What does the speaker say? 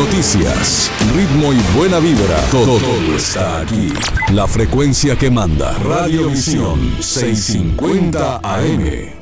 noticias, ritmo y buena vibra, todo está aquí. La frecuencia que manda, Radiovisión 650 AM.